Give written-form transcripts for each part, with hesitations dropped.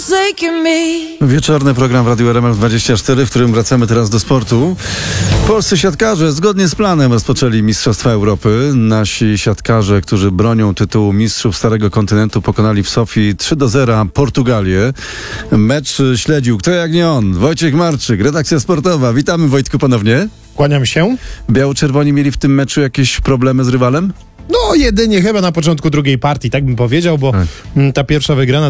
forsaken me. Wieczorny program w Radiu RMF24, w którym wracamy teraz do sportu. Polscy siatkarze zgodnie z planem rozpoczęli Mistrzostwa Europy. Nasi siatkarze, którzy bronią tytułu mistrzów Starego Kontynentu, pokonali w Sofii 3-0 Portugalię. Mecz śledził, kto jak nie on, Wojciech Marczyk, redakcja sportowa. Witamy, Wojtku, ponownie. Kłaniam się. Biało-czerwoni mieli w tym meczu jakieś problemy z rywalem? No jedynie chyba na początku drugiej partii, tak bym powiedział, bo ta pierwsza wygrana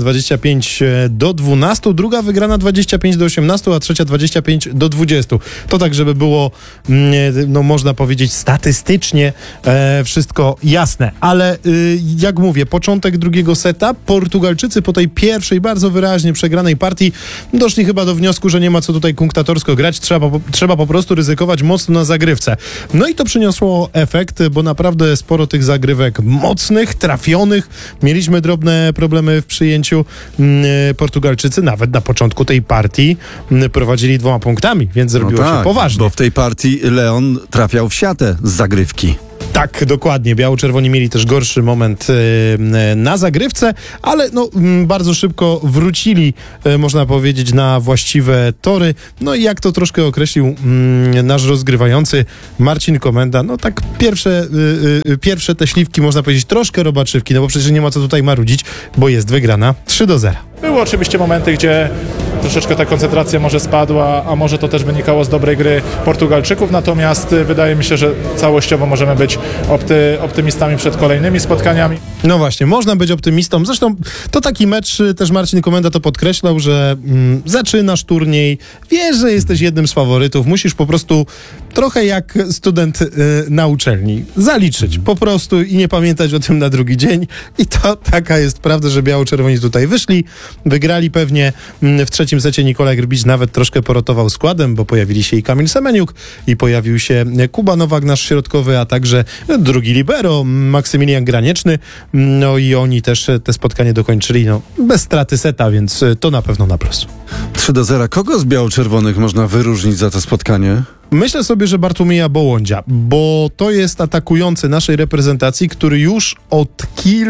25-12, druga wygrana 25-18, a trzecia 25-20. To tak, żeby było, no można powiedzieć, statystycznie wszystko jasne. Ale jak mówię, początek drugiego seta, Portugalczycy po tej pierwszej, bardzo wyraźnie przegranej partii doszli chyba do wniosku, że nie ma co tutaj kunktatorsko grać, trzeba po prostu ryzykować mocno na zagrywce. No i to przyniosło efekt, bo naprawdę sporo tych zagrywek mocnych, trafionych. Mieliśmy drobne problemy w przyjęciu. Portugalczycy nawet na początku tej partii prowadzili 2 punktami, więc zrobiło się poważnie. Bo w tej partii Leon trafiał w siatę z zagrywki. Tak, dokładnie. Biało-czerwoni mieli też gorszy moment na zagrywce, ale no, bardzo szybko wrócili, można powiedzieć, na właściwe tory. No i jak to troszkę określił nasz rozgrywający Marcin Komenda, no tak pierwsze te śliwki, można powiedzieć, troszkę robaczywki, no bo przecież nie ma co tutaj marudzić, bo jest wygrana 3-0. Były oczywiście momenty, gdzie troszeczkę ta koncentracja może spadła, a może to też wynikało z dobrej gry Portugalczyków, natomiast wydaje mi się, że całościowo możemy być optymistami przed kolejnymi spotkaniami. No właśnie, można być optymistą. Zresztą to taki mecz, też Marcin Komenda to podkreślał, że zaczynasz turniej, wiesz, że jesteś jednym z faworytów, musisz po prostu trochę jak student na uczelni zaliczyć po prostu i nie pamiętać o tym na drugi dzień. I to taka jest prawda, że biało-czerwoni tutaj wyszli, wygrali pewnie. W trzecim secie Nikolaj Grbić nawet troszkę porotował składem, bo pojawili się i Kamil Semeniuk, i pojawił się Kuba Nowak, nasz środkowy, a także drugi libero, Maksymilian Granieczny. No i oni też te spotkanie dokończyli bez straty seta, więc to na pewno na plus. 3-0. Kogo z biało-czerwonych można wyróżnić za to spotkanie? Myślę sobie, że Bartłomieja Bołądzia, bo to jest atakujący naszej reprezentacji, który już od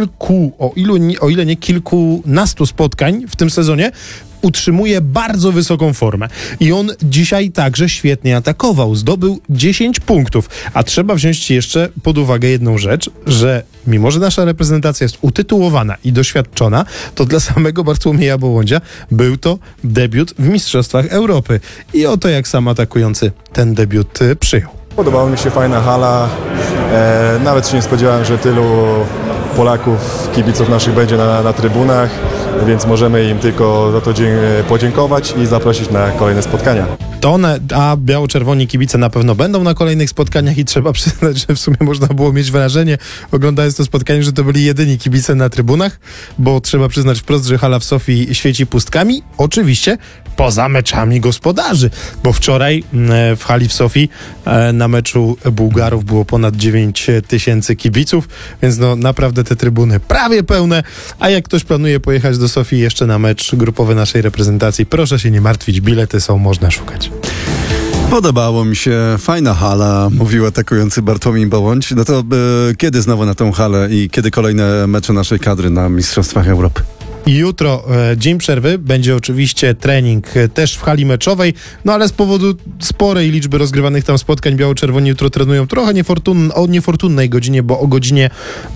o ile nie kilkunastu spotkań w tym sezonie utrzymuje bardzo wysoką formę. I on dzisiaj także świetnie atakował. Zdobył 10 punktów. A trzeba wziąć jeszcze pod uwagę jedną rzecz, że mimo, że nasza reprezentacja jest utytułowana i doświadczona, to dla samego Bartłomieja Bołądzia był to debiut w Mistrzostwach Europy. I oto jak sam atakujący ten debiut przyjął. Podobała mi się fajna hala. Nawet się nie spodziewałem, że tylu Polaków, kibiców naszych będzie na trybunach, więc możemy im tylko za to podziękować i zaprosić na kolejne spotkania. A biało-czerwoni kibice na pewno będą na kolejnych spotkaniach i trzeba przyznać, że w sumie można było mieć wrażenie, oglądając to spotkanie, że to byli jedyni kibice na trybunach, bo trzeba przyznać wprost, że hala w Sofii świeci pustkami, oczywiście poza meczami gospodarzy, bo wczoraj w hali w Sofii na meczu Bułgarów było ponad 9 000 kibiców, więc naprawdę te trybuny prawie pełne, a jak ktoś planuje pojechać do Sofii jeszcze na mecz grupowy naszej reprezentacji, proszę się nie martwić, bilety są, można szukać. Podobało mi się, fajna hala, mówił atakujący Bartłomiej Bołądź. No to kiedy znowu na tą halę i kiedy kolejne mecze naszej kadry na Mistrzostwach Europy? Jutro dzień przerwy, będzie oczywiście trening też w hali meczowej, ale z powodu sporej liczby rozgrywanych tam spotkań biało-czerwoni jutro trenują trochę o niefortunnej godzinie, bo o godzinie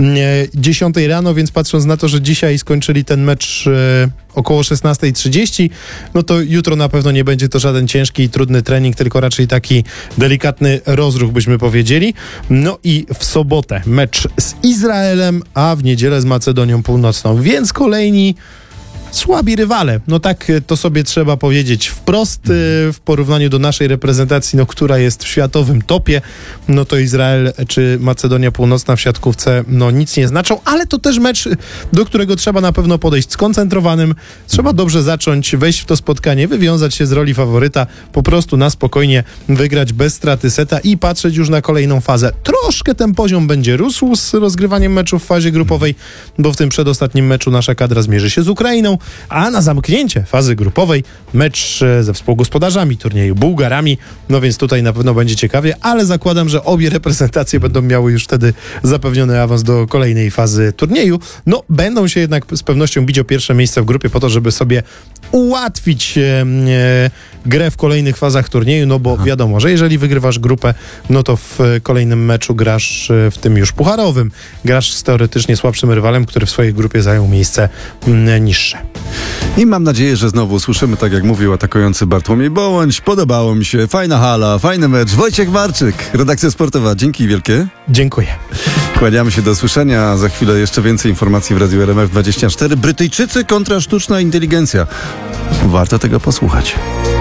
10 rano, więc patrząc na to, że dzisiaj skończyli ten mecz około 16:30, no to jutro na pewno nie będzie to żaden ciężki i trudny trening, tylko raczej taki delikatny rozruch, byśmy powiedzieli. No i w sobotę mecz z Izraelem, a w niedzielę z Macedonią Północną, więc kolejni słabi rywale. No tak to sobie trzeba powiedzieć wprost w porównaniu do naszej reprezentacji, która jest w światowym topie, to Izrael czy Macedonia Północna w siatkówce nic nie znaczą, ale to też mecz, do którego trzeba na pewno podejść skoncentrowanym, trzeba dobrze zacząć, wejść w to spotkanie, wywiązać się z roli faworyta, po prostu na spokojnie wygrać bez straty seta i patrzeć już na kolejną fazę. Troszkę ten poziom będzie rósł z rozgrywaniem meczów w fazie grupowej, bo w tym przedostatnim meczu nasza kadra zmierzy się z Ukrainą, Ukrainą, a na zamknięcie fazy grupowej mecz ze współgospodarzami turnieju, Bułgarami, no więc tutaj na pewno będzie ciekawie, ale zakładam, że obie reprezentacje będą miały już wtedy zapewniony awans do kolejnej fazy turnieju. No, będą się jednak z pewnością bić o pierwsze miejsce w grupie po to, żeby sobie ułatwić grę w kolejnych fazach turnieju, no bo wiadomo, że jeżeli wygrywasz grupę, no to w kolejnym meczu grasz w tym już pucharowym. Grasz z teoretycznie słabszym rywalem, który w swojej grupie zajął miejsce niższe. I mam nadzieję, że znowu usłyszymy, tak jak mówił atakujący Bartłomiej Bołądź. Podobało mi się. Fajna hala, fajny mecz. Wojciech Marczyk, redakcja sportowa. Dzięki wielkie. Dziękuję. Kłaniamy się do usłyszenia. Za chwilę jeszcze więcej informacji w Radiu RMF 24. Brytyjczycy kontra sztuczna inteligencja. Warto tego posłuchać.